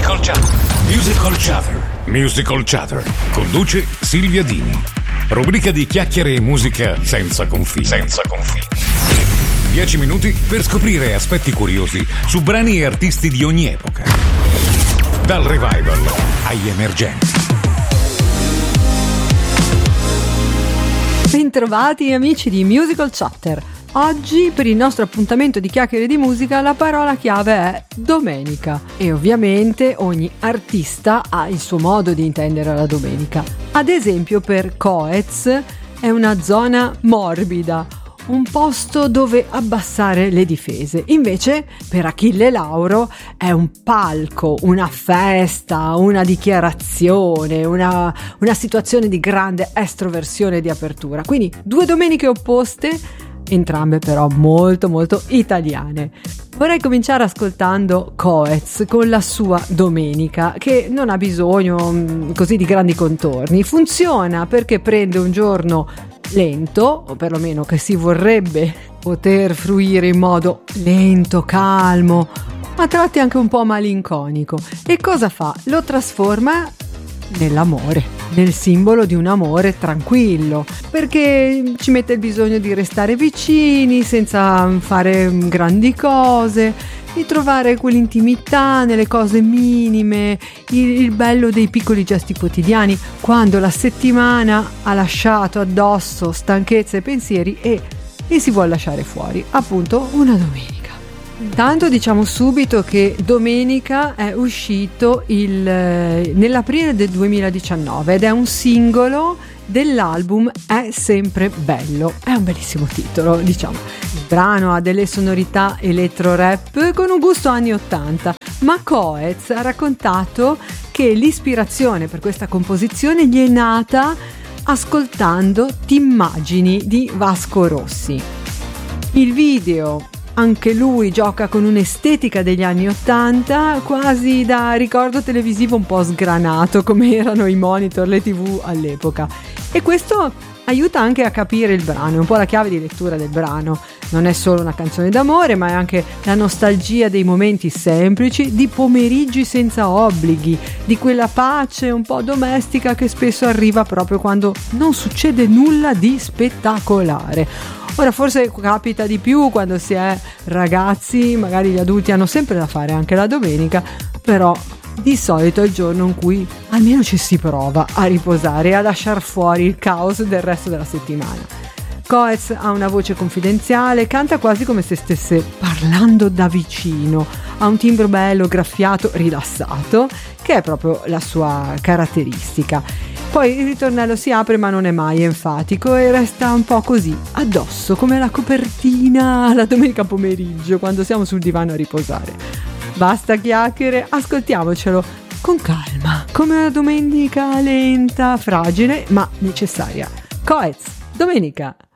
Musical Chatter. Conduce Silvia Dini. Rubrica di chiacchiere e musica senza confini. 10 minuti per scoprire aspetti curiosi su brani e artisti di ogni epoca. Dal revival agli emergenti. Bentrovati amici di Musical Chatter. Oggi per il nostro appuntamento di chiacchiere di musica la parola chiave è domenica e ovviamente ogni artista ha il suo modo di intendere la domenica. Ad esempio per Coez è una zona morbida, un posto dove abbassare le difese. Invece per Achille Lauro è un palco, una festa, una dichiarazione, una situazione di grande estroversione e di apertura. Quindi due domeniche opposte, entrambe però molto molto italiane. Vorrei cominciare ascoltando Coez con la sua domenica, che non ha bisogno così di grandi contorni. Funziona perché prende un giorno lento, o perlomeno che si vorrebbe poter fruire in modo lento, calmo, a tratti anche un po' malinconico. E cosa fa? Lo trasforma nell'amore, nel simbolo di un amore tranquillo, perché ci mette il bisogno di restare vicini senza fare grandi cose, di trovare quell'intimità nelle cose minime, il bello dei piccoli gesti quotidiani, quando la settimana ha lasciato addosso stanchezza e pensieri e si vuole lasciare fuori, appunto una domenica. Intanto diciamo subito che domenica è uscito nell'aprile del 2019 ed è un singolo dell'album È sempre bello. È un bellissimo titolo, diciamo. Il brano ha delle sonorità electro rap con un gusto anni 80, ma Coez ha raccontato che l'ispirazione per questa composizione gli è nata ascoltando T'immagini di Vasco Rossi. Il video, anche lui gioca con un'estetica degli anni 80, quasi da ricordo televisivo un po' sgranato, come erano i monitor, le TV all'epoca. E questo aiuta anche a capire il brano, è un po' la chiave di lettura del brano. Non è solo una canzone d'amore, ma è anche la nostalgia dei momenti semplici, di pomeriggi senza obblighi, di quella pace un po' domestica che spesso arriva proprio quando non succede nulla di spettacolare. Ora forse capita di più quando si è ragazzi, magari gli adulti hanno sempre da fare anche la domenica, però di solito è il giorno in cui almeno ci si prova a riposare e a lasciar fuori il caos del resto della settimana. Coez ha una voce confidenziale, canta quasi come se stesse parlando da vicino, ha un timbro bello, graffiato, rilassato, che è proprio la sua caratteristica. Poi il ritornello si apre ma non è mai enfatico e resta un po' così, addosso, come la copertina la domenica pomeriggio quando siamo sul divano a riposare. Basta chiacchiere, ascoltiamocelo con calma, come una domenica lenta, fragile ma necessaria. Coez, domenica!